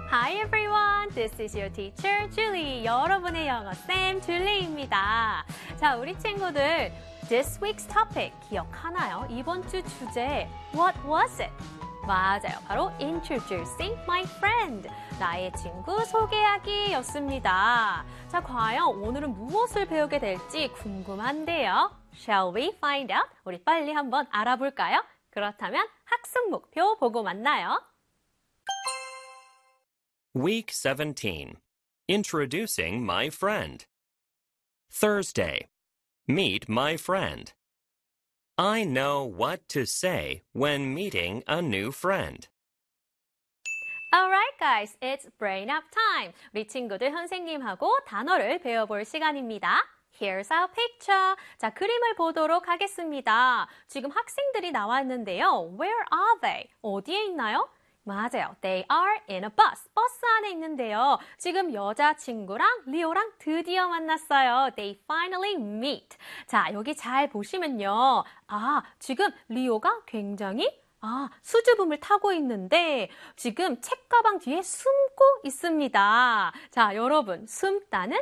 Hi everyone, this is your teacher Julie. 여러분의 영어쌤 줄리입니다. 자, 우리 친구들, this week's topic 기억하나요? 이번 주 주제, what was it? 맞아요, 바로 introducing my friend. 나의 친구 소개하기였습니다. 자, 과연 오늘은 무엇을 배우게 될지 궁금한데요. Shall we find out? 우리 빨리 한번 알아볼까요? 그렇다면 학습 목표 보고 만나요. Week 17. Introducing my friend. Thursday. Meet my friend. I know what to say when meeting a new friend. Alright guys, it's brain up time. 우리 친구들 선생님하고 단어를 배워볼 시간입니다. Here's our picture. 자, 그림을 보도록 하겠습니다. 지금 학생들이 나왔는데요. Where are they? 어디에 있나요? 맞아요. They are in a bus. 버스 안에 있는데요. 지금 여자친구랑 리오랑 드디어 만났어요. They finally meet. 자, 여기 잘 보시면요. 지금 리오가 굉장히 수줍음을 타고 있는데 지금 책가방 뒤에 숨고 있습니다. 자, 여러분, 숨다는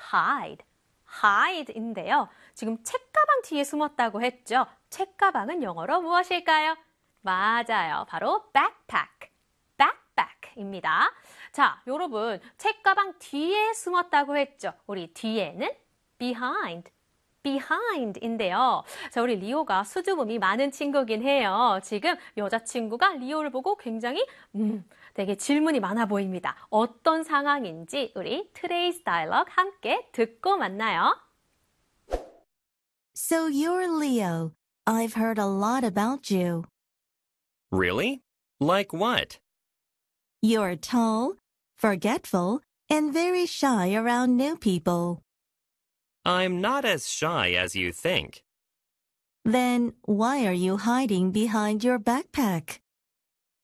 hide인데요. 지금 책가방 뒤에 숨었다고 했죠. 책가방은 영어로 무엇일까요? 맞아요. 바로 backpack입니다. 자, 여러분, 책가방 뒤에 숨었다고 했죠. 우리 뒤에는 behind인데요. 자, 우리 리오가 수줍음이 많은 친구긴 해요. 지금 여자친구가 리오를 보고 굉장히 되게 질문이 많아 보입니다. 어떤 상황인지 우리 Today's Dialogue 함께 듣고 만나요. So you're Leo. I've heard a lot about you. Really? Like what? You're tall, forgetful, and very shy around new people. I'm not as shy as you think. Then why are you hiding behind your backpack?